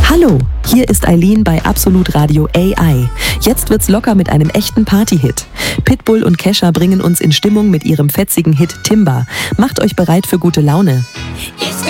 Hallo, hier ist Eileen bei Absolut Radio AI. Jetzt wird's locker mit einem echten Party-Hit. Pitbull und Kesha bringen uns in Stimmung mit ihrem fetzigen Hit Timba. Macht euch bereit für gute Laune.